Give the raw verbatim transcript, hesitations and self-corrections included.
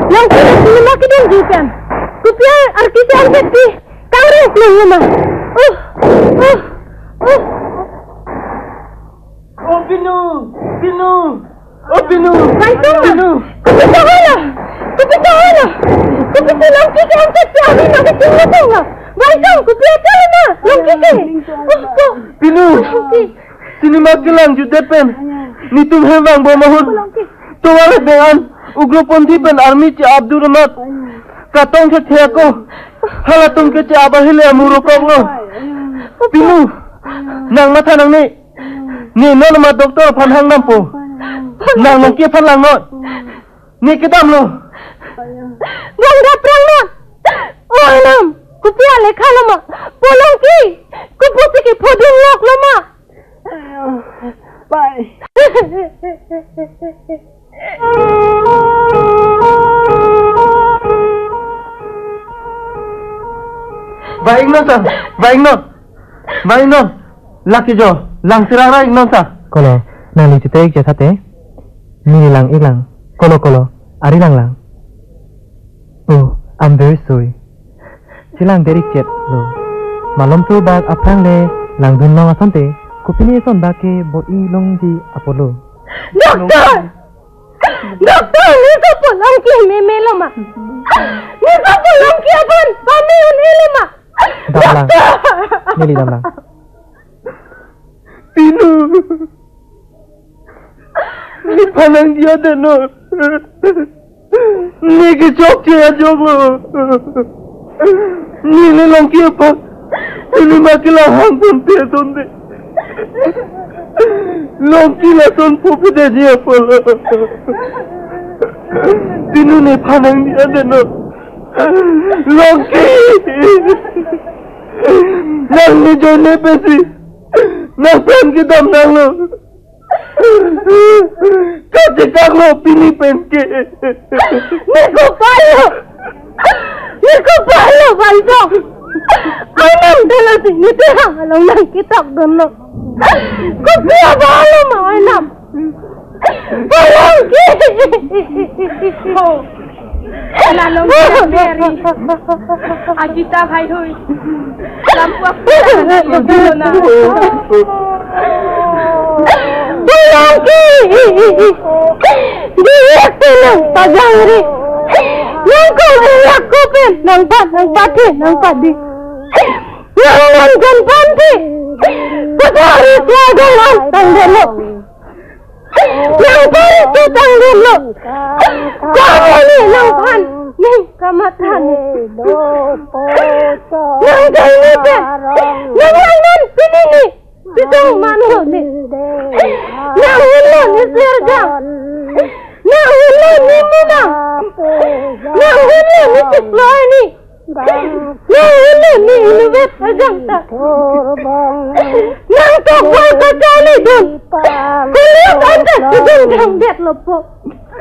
Yang kini sini makin dan jukan. Kupia arkisi angketi. Kangres nang mah. Uh, uh, uh. Oh Binu, Binu, oh Binu, Binu. Kupisa hala, kupisa hala. Kupisa lang kiki angketi amin nak tinggal tengah. Baiklah, kupia cari na, lang kiki. Uh, Binu, sini makin lang judet pen. Nitum hewang bawa mahut. Tuwala dengan ugro ponti pen army ci Abdul Rahmat. Katong ke tiako. Halatung ke ci abahile amurokong lo. Binu, nang mata nang ni. Ni non ma doktor phanhang nampo. Nang nang ke phanlang not. Ni kedam lo. Yang daprang na. Oh nam, kupia lekha lama. Polong ki. Kupusi ki phoding lok lama. Bye. Baik non sa, baik non, baik non. Laki jo, lang sirang rai non sa. Kalau nang ni cete ik jasate, ni lang ilang. Kalau kalau, ari lang lang. Oh, I'm very sorry. Silang derik jet lo. Malam tu bag aprang le lang dun nong asante. Kupini son bake bo ilong di Apollo. Doktor! Doktor, ni sa pulang ki meme lama. Ni sa pulang ki apan, pani unili ma. Damlang, nili damlang. Binu, ni phanang dia de no. Ni ke chok che jog lo. Ni le long ki apa? Ini makila hang pun te sonde. Longki la son pupu de dia polo. Binu ne phanang dia de no. Longki. Nang ni jo ne pesi. Nang san ki dam nang lo. Kaje kang lo pini penke. Ni ko palo. Ni ko palo banso. Anam dala sini teh halong nang kitak dono. Kupia balo ma anam. Balong ki. Oh. Lalong beri. Ajita bhai hoi. Lampu aku na. Balong ki. Dia senang pagangri. Nang ko iyak ko pen nang pat nang pati nang padi. Nang nang kan panti. Putari tiagaan tangdelo. Nang pari ti tangdelo. Kamu ni nang pan ning kamatan. Nang kami pen. Nang nang nan pinini. Pitong mano ni. Nang ulo ni sirga. Nang ulo ni muna. Nang ulo ni tikloy ni. Nang ulo ni inuwet agangta. Nang tokwa ka kali dun. Kulit anda sedang bet lopo.